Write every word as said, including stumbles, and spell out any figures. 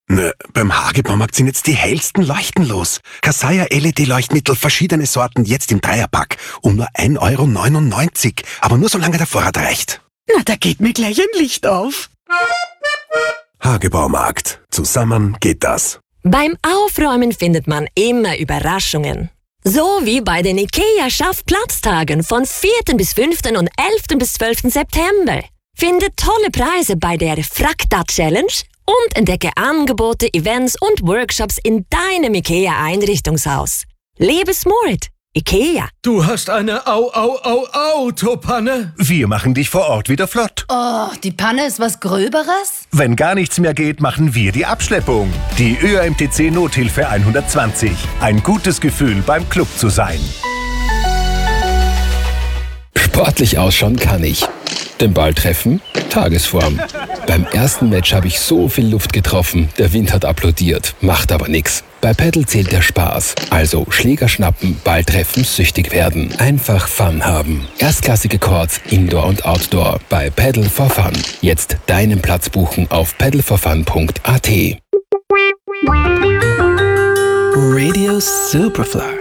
Na, beim Hagebaumarkt sind jetzt die hellsten Leuchten los. Kasaya L E D-Leuchtmittel, verschiedene Sorten, jetzt im Dreierpack. Um nur ein Euro neunundneunzig. Aber nur solange der Vorrat reicht. Na, da geht mir gleich ein Licht auf. Hagebaumarkt. Zusammen geht das. Beim Aufräumen findet man immer Überraschungen. So wie bei den IKEA Schaffplatztagen von vierten bis fünften und elften bis zwölften September. Finde tolle Preise bei der Frakta Challenge und entdecke Angebote, Events und Workshops in deinem IKEA-Einrichtungshaus. Lebe smart. IKEA. Du hast eine Au, Au, Au, Autopanne. Wir machen dich vor Ort wieder flott. Oh, die Panne ist was Gröberes? Wenn gar nichts mehr geht, machen wir die Abschleppung. Die Ö A M T C Nothilfe hundertzwanzig. Ein gutes Gefühl, beim Club zu sein. Sportlich ausschauen kann ich. Den Ball treffen? Tagesform. Beim ersten Match habe ich so viel Luft getroffen, der Wind hat applaudiert, macht aber nix. Bei Paddle zählt der Spaß. Also Schläger schnappen, Ball treffen, süchtig werden. Einfach Fun haben. Erstklassige Courts, Indoor und Outdoor bei Paddle for Fun. Jetzt deinen Platz buchen auf paddle for fun punkt a t. Radio Superfly.